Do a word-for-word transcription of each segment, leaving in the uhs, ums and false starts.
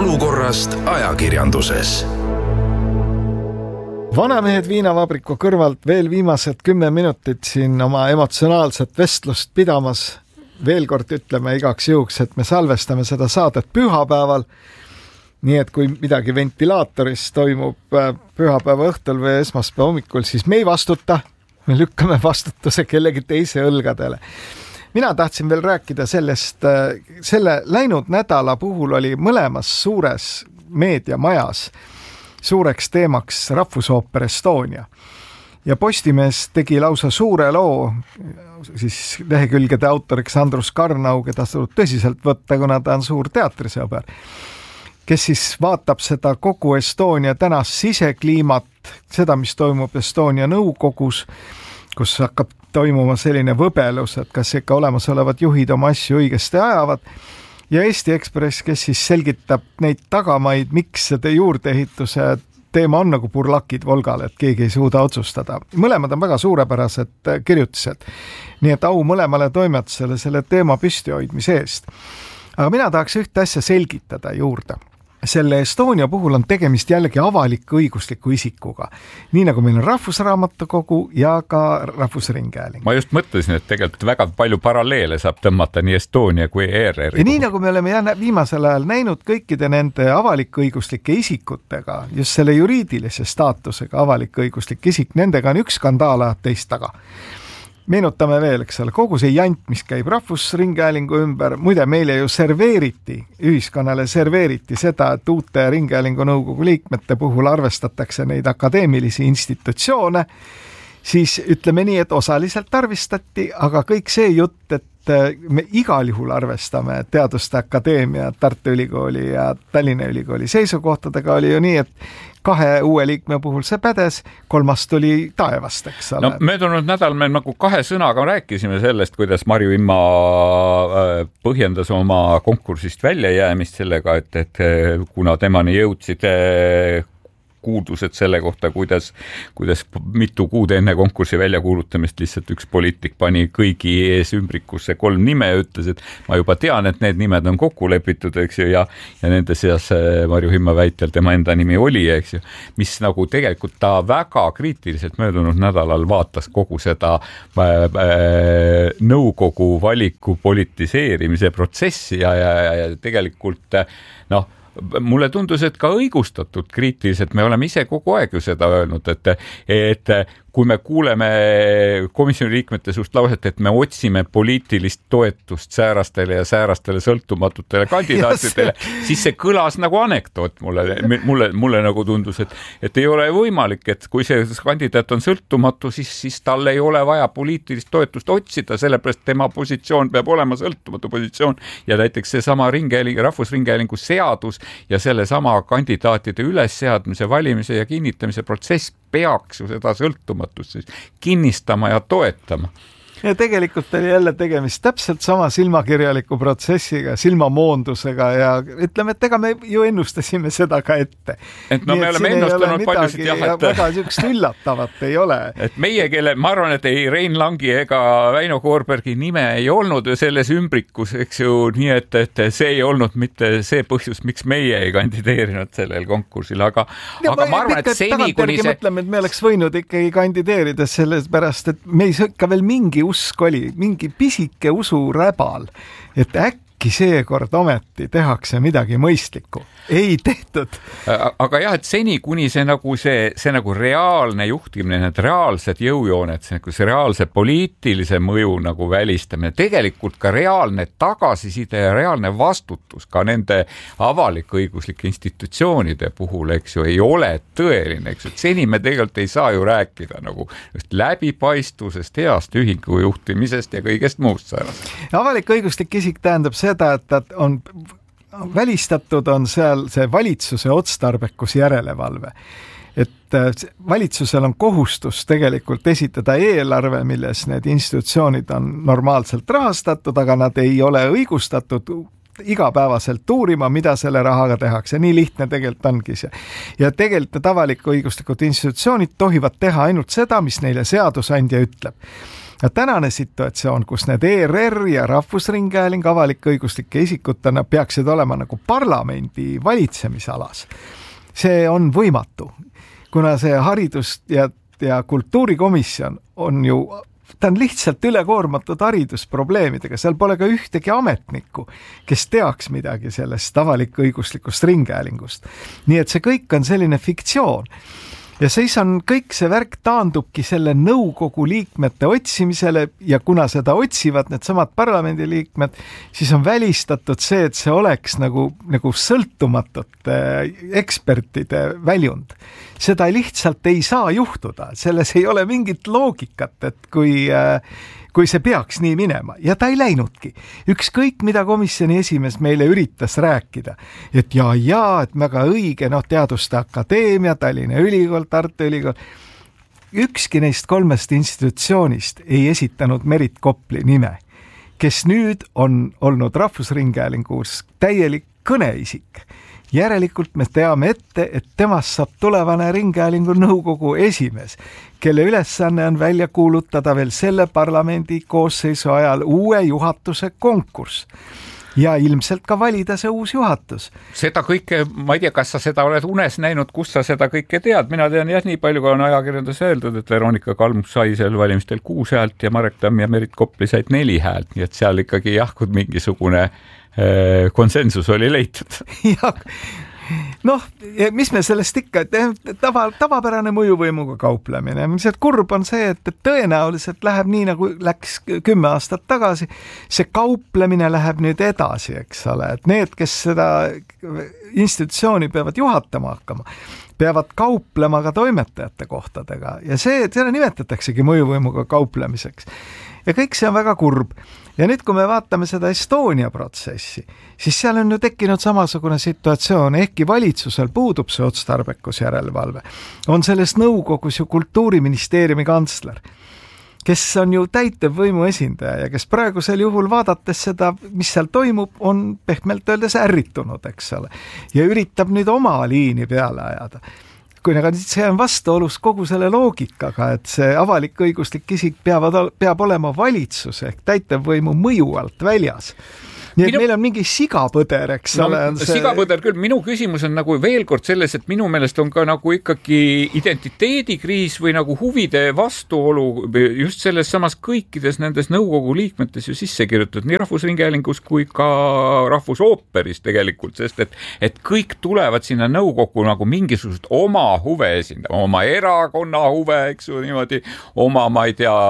olukorrast ajakirjanduses. Vanamehed viinavabriku kõrvalt veel viimased kümme minutit siin oma emotsionaalset vestlust pidamas. Veel kord ütleme igaks juhuks, et me salvestame seda saadet pühapäeval. Nii et kui midagi ventilaatoris toimub pühapäeva õhtul või esmaspäeva hommikul, siis me ei vastuta. Me lükkame vastutuse kellegi teise õlgadele. Mina tahtsin veel rääkida sellest, selle läinud nädala puhul oli mõlemas suures meediamajas suureks teemaks Rahvusooper Estonia. Ja Postimees tegi lausa suure loo, siis lehekülgede autoriks Andrus Karnau, keda tuleb tõsiselt võtta, kuna ta on suur teatrisõber, kes siis vaatab seda kogu Estonia tänast sisekliimat, seda, mis toimub Estonia nõukogus, kus hakkab toimuma selline võbelus, et kas ikka olemasolevad juhid oma asju õigesti ajavad. Ja Eesti Ekspress, kes siis selgitab neid tagamaid, miks seda juurdeehituse teema on nagu purlakid Volgal, et keegi ei suuda otsustada. Mõlemad on väga suurepärased kirjutised. Nii et au mõlemale toimetusele selle teema püstihoidmise eest. Aga mina tahaks ühte asja selgitada juurde. Selle Estonia puhul on tegemist jällegi avaliku õigusliku isikuga. Nii nagu meil on Rahvusraamatukogu ja ka Rahvusringhääling. Ma just mõtlesin, et tegelikult väga palju paralleele saab tõmmata nii Estonia kui E R R. Ja nii nagu me oleme viimasel ajal näinud kõikide nende avaliku õiguslike isikutega, just selle juriidilise staatusega avaliku õiguslik isik, nendega on üks skandaal teist taga. Meenutame veel, eks ole, kogu see jant, mis käib Rahvusringhäälingu ümber, muide meile ju serveeriti, ühiskonnale serveeriti seda, et uute Ringhäälingu nõukogu liikmete puhul arvestatakse neid akadeemilisi institutsioone, siis ütleme nii, et osaliselt arvestati, aga kõik see jutt, et me igal juhul arvestame Teaduste Akadeemia, Tartu Ülikooli ja Tallinna Ülikooli seisukohtadega oli ju nii, et kahe uue liikme puhul see pädes, kolmas tuli taevast, eks ole. No möödunud nädal me nagu kahe sõnaga rääkisime sellest, kuidas Marju Imma põhjendas oma konkursist väljajäämist sellega, et, et kuna temani jõudsid kuuldused selle kohta, kuidas, kuidas mitu kuud enne konkursi väljakuulutamist lihtsalt üks poliitik pani kõigi ees ümbrikusse kolm nime ja ütles, et ma juba tean, et need nimed on kokku lepitud, eks ju, ja, ja nende seas Marju Imma väitel tema enda nimi oli, eks ju, mis nagu tegelikult ta väga kriitiliselt möödunud nädalal vaatas kogu seda äh, äh, nõukogu valiku politiseerimise protsessi ja, ja, ja tegelikult noh, mulle tundus, et ka õigustatud kriitiliselt, me oleme ise kogu aeg ju seda öelnud, et, et kui me kuuleme komisjoni liikmete suust lauset, et me otsime poliitilist toetust säärastele ja säärastele sõltumatutele kandidaatidele, siis see kõlas nagu anekdoot mulle, mulle, mulle nagu tundus, et, et ei ole võimalik, et kui see kandidaat on sõltumatu, siis, siis tal ei ole vaja poliitilist toetust otsida, sellepärast tema positsioon peab olema sõltumatu positsioon ja näiteks see sama ringhääling, Rahvusringhäälingu seadus ja selle sama kandidaatide ülesseadmise, valimise ja kinnitamise protsess peaks ju seda sõltumatust siis kinnistama ja toetama. Ja tegelikult oli jälle tegemist täpselt sama silmakirjaliku protsessiga, silmamoondusega ja ütleme, et ega me ju ennustasime seda ka ette. Et no nii, me oleme ennustanud paljusid jah, et väga niisugust üllatavat ei ole. Et meie, kelle, ma arvan, et ei Rein Langi ega Väino Koorbergi nime ei olnud selles ümbrikus, eks ju, nii et, et see ei olnud mitte see põhjus, miks meie ei kandideerinud sellel konkursil, aga, ja, aga ma arvan, et seni kuni see... mõtleme, et me oleks võinud ikkagi kandideerida selles pärast, et me ei sõkka veel mingi usk oli, mingi pisike usuräbal, et äkki seekord ometi tehakse midagi mõistlikku. Ei tehtud. Aga jah, et seni kuni see nagu see, see nagu reaalne juhtimine, need reaalsed jõujooned, see, nagu see reaalse poliitilise mõju nagu välistamine, tegelikult ka reaalne tagasiside ja reaalne vastutus ka nende avalik-õiguslike institutsioonide puhul, eks ju, ei ole tõeline, eks ju, et seni me tegelikult ei saa ju rääkida nagu just läbipaistvusest, heast ühingu juhtimisest ja kõigest muust sellest. Avalik-õiguslik isik tähendab seda, et ta on välistatud on seal see valitsuse otstarbekus järelevalve. Et valitsusel on kohustus tegelikult esitada eelarve, milles need institutsioonid on normaalselt rahastatud, aga nad ei ole õigustatud igapäevaselt uurima, mida selle rahaga tehakse. Nii lihtne tegelikult ongi see. Ja tegelikult avalik-õiguslikud institutsioonid tohivad teha ainult seda, mis neile seadusandja ütleb. ja tänane situatsioon, kus need E R R ja Rahvusringhääling avalik-õiguslike isikutena peaksid olema nagu parlamendi valitsemisalas, see on võimatu, kuna see haridus- ja, ja kultuurikomisjon on ju ta on lihtsalt ülekoormatud haridusprobleemidega, seal pole ka ühtegi ametnikku, kes teaks midagi sellest avalik-õiguslikust ringhäälingust. Nii et see kõik on selline fiktsioon. Ja siis on kõik see värk taandubki selle nõukogu liikmete otsimisele ja kuna seda otsivad need samad parlamendiliikmed, siis on välistatud see, et see oleks nagu, nagu sõltumatute ekspertide väljund. Seda lihtsalt ei saa juhtuda, selles ei ole mingit loogikat, et kui, kui see peaks nii minema ja ta ei läinudki. Ükskõik, mida komisjoni esimees meile üritas rääkida, et jaa, jaa, et väga õige, noh, Teaduste Akadeemia, Tallinna Ülikool, Tartu Ülikool, ükski neist kolmest institutsioonist ei esitanud Merit Kopli nime, kes nüüd on olnud Rahvusringhäälingus täielik kõneisik. Järelikult me teame ette, et temast saab tulevane Ringhäälingu nõukogu esimees, kelle ülesanne on välja kuulutada veel selle parlamendi koosseisu ajal uue juhatuse konkurss ja ilmselt ka valida see uus juhatus. Seda kõike, ma ei tea, kas sa seda oled unes näinud, kus sa seda kõike tead, mina tean jah, nii palju kui on ajakirjandus öeldud, et Veronika Kalm sai seal valimistel kuus häält ja Marek Tamm ja Merit Kopli said neli häält, nii et seal ikkagi jah, kui mingisugune konsensus oli leitud. Ja, noh, mis me sellest ikka, tava, tavapärane mõjuvõimuga kauplemine, mis kurb on see, et tõenäoliselt läheb nii, nagu läks kümme aastat tagasi, see kauplemine läheb nüüd edasi, eks ole, et need, kes seda institutsiooni peavad juhatama hakkama, peavad kauplema ka toimetajate kohtadega ja see, seda nimetataksegi mõjuvõimuga kauplemiseks. Ja kõik see on väga kurb. Ja nüüd, kui me vaatame seda Estonia protsessi, siis seal on ju tekkinud samasugune situatsioon, ehkki valitsusel puudub see otstarbekus järelevalve. On selles nõukogus ju Kultuuriministeeriumi kantsler, kes on ju täitevvõimu esindaja ja kes praegusel juhul vaadates seda, mis seal toimub, on pehmelt öeldes ärritunud, eks ole, ja üritab nüüd oma liini peale ajada. Kui see on vastuolus kogu selle loogikaga, et see avalik-õiguslik isik peavad, peab olema valitsus ehk täitevvõimu mõju alt väljas. Nii et minu... meil on mingi sigapõder, eks no, ole. On see... Sigapõder küll, minu küsimus on nagu veel kord selles, et minu meelest on ka nagu ikkagi identiteedikriis või nagu huvide vastuolu just selles samas kõikides nendes nõukogu liikmetes ju sisse kirjutatud, nii Rahvusringhäälingus kui ka Rahvusooperis tegelikult, sest et, et kõik tulevad sinna nõukogu nagu mingisugust oma huve esindama, oma erakonna huve, eks ju, niimoodi, oma, ma ei tea,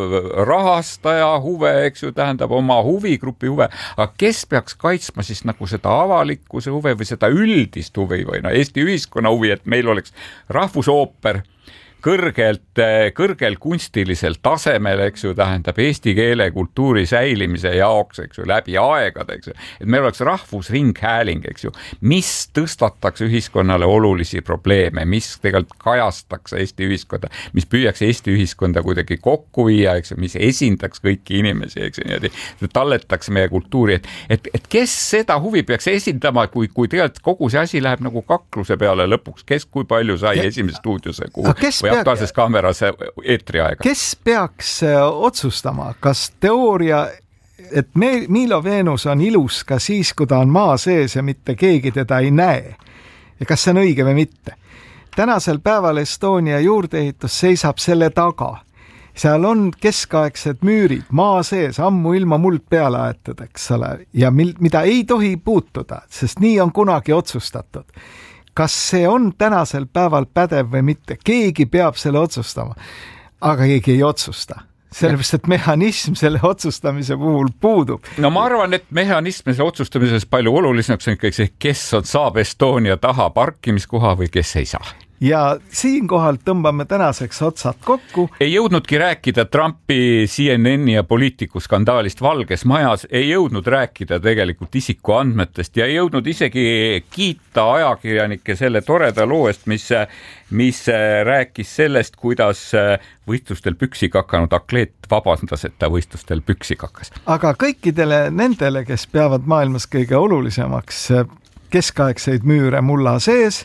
rahastaja huve, eks ju, tähendab oma huvigrupi huve, aga kes peaks kaitsma siis nagu seda avalikkuse huve või seda üldist huvi või no Eesti ühiskonna huvi, et meil oleks rahvusooper kõrgelt, kõrgel kunstilisel tasemel, eks ju, tähendab eesti keele kultuuri säilimise jaoks, eks ju, läbi aegade, eks ju, et meil oleks rahvusringhääling, eks ju, mis tõstataks ühiskonnale olulisi probleeme, mis tegelikult kajastaks Eesti ühiskonda, mis püüaks Eesti ühiskonda kuidagi kokku viia, eks ju, mis esindaks kõiki inimesi, eks ju, niimoodi, talletaks meie kultuuri, et, et, et kes seda huvi peaks esindama, kui, kui tegelikult kogu see asi läheb nagu kakluse peale lõpuks, kes kui palju sai ja, esimese stuudiose kuhu või aktuaalses kaameras eetri aega. Kes peaks otsustama, kas teooria, et Milo Venus on ilus ka siis, kui ta on maa sees ja mitte keegi teda ei näe? Ja kas see on õige või mitte? Tänasel päeval Estonia juurdeehitus seisab selle taga. Seal on keskaegsed müürid maa sees, ammu ilma muld peale aetud, eks ole, ja mil, mida ei tohi puutuda, sest nii on kunagi otsustatud. Kas see on tänasel päeval pädev või mitte? Keegi peab selle otsustama, aga keegi ei otsusta. Sellepärast, et mehhanism selle otsustamise puhul puudub. No ma arvan, et mehhanism selle otsustamises palju olulisemaks on ikkagi see, kes on, saab Estonia taha parkimiskoha või kes ei saa. Ja siinkohal tõmbame tänaseks otsad kokku. Ei jõudnudki rääkida Trumpi C N N-i ja poliitikuskandaalist Valges Majas, ei jõudnud rääkida tegelikult isikuandmetest ja ei jõudnud isegi kiita ajakirjanikke selle toreda loo eest, mis, mis rääkis sellest, kuidas võistlustel püksi kakanud atleet vabandas, et ta võistlustel püksi kakas. Aga kõikidele nendele, kes peavad maailmas kõige olulisemaks keskaegseid müüre mulla sees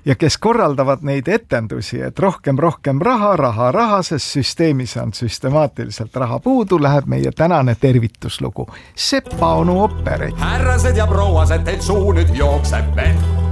ja kes korraldavad neid etendusi, et rohkem, rohkem raha, raha, raha, sest süsteemis on süstemaatiliselt raha puudu, läheb meie tänane tervituslugu. Sepa onu operett. Härrased ja prouased, teil suu nüüd jookseb vett.